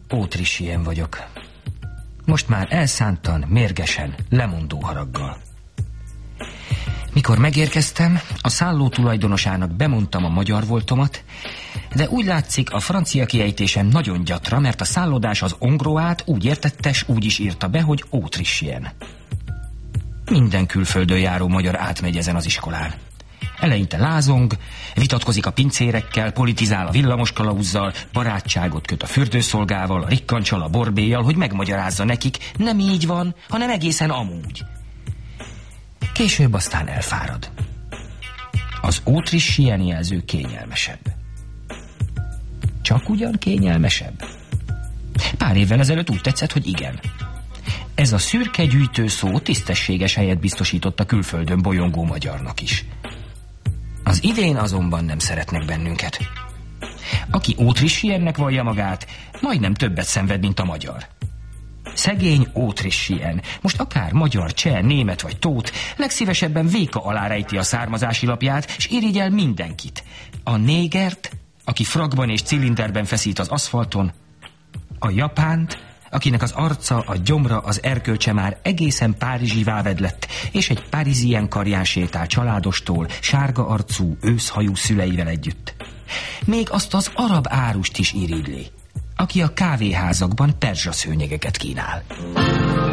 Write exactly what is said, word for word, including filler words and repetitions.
Autrichien vagyok. Most már elszántan, mérgesen, lemondó haraggal. Mikor megérkeztem, a szálló tulajdonosának bemondtam a magyar voltomat, de úgy látszik, a francia kiejtésem nagyon gyatra, mert a szállodás az ongroát úgy értette, s úgy is írta be, hogy Autrichien. Minden külföldön járó magyar átmegy ezen az iskolán. Eleinte lázong, vitatkozik a pincérekkel, politizál a villamoskalauzzel, barátságot köt a fürdőszolgával, a rikkancsal, a borbélyjal, hogy megmagyarázza nekik, nem így van, hanem egészen amúgy. Később aztán elfárad. Az Autrichien jelző kényelmesebb. Csak ugyan kényelmesebb? Pár évvel ezelőtt úgy tetszett, hogy igen. Ez a szürke gyűjtő szó tisztességes helyet biztosított a külföldön bolyongó magyarnak is. Az idén azonban nem szeretnek bennünket. Aki Autrichiennek vallja magát, majdnem többet szenved, mint a magyar. Szegény Autrichien, most akár magyar, cseh, német vagy tót, legszívesebben véka alá rejti a származási lapját, és irigyel mindenkit. A négert, aki frakban és cilinderben feszít az aszfalton, a japánt, akinek az arca, a gyomra, az erkölcse már egészen párizsivá vedlett, és egy parizien karján sétál családostól, sárga arcú, őszhajú szüleivel együtt. Még azt az arab árust is irigyli, aki a kávéházakban perzsa szőnyegeket kínál.